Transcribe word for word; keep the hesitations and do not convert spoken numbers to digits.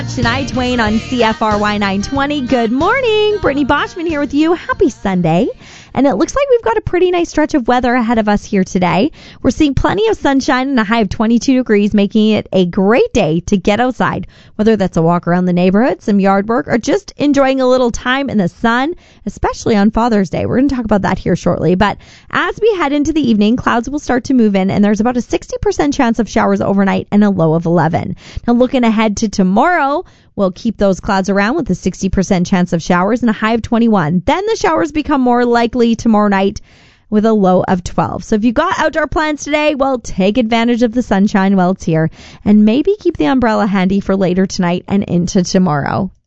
Shania Twain on C F R Y nine twenty. Good morning. Brittany Boschman here with you. Happy Sunday. And it looks like we've got a pretty nice stretch of weather ahead of us here today. We're seeing plenty of sunshine and a high of twenty-two degrees, making it a great day to get outside, whether that's a walk around the neighborhood, some yard work, or just enjoying a little time in the sun, especially on Father's Day. We're going to talk about that here shortly. But as we head into the evening, clouds will start to move in, and there's about a sixty percent chance of showers overnight and a low of eleven. Now, looking ahead to tomorrow, we'll keep those clouds around with a sixty percent chance of showers and a high of twenty-one. Then the showers become more likely tomorrow night with a low of twelve. So if you've got outdoor plans today, well, take advantage of the sunshine while it's here and maybe keep the umbrella handy for later tonight and into tomorrow.